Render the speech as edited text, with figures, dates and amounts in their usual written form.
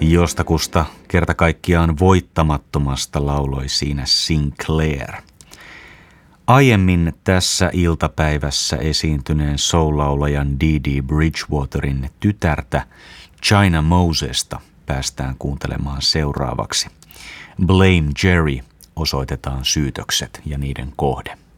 Jostakusta kerta kaikkiaan voittamattomasta lauloi siinä Sinclair. Aiemmin tässä iltapäivässä esiintyneen soul-laulajan Dee Bridgewaterin tytärtä China Mosesta päästään kuuntelemaan seuraavaksi. Blame Jerry osoitetaan syytökset ja niiden kohde.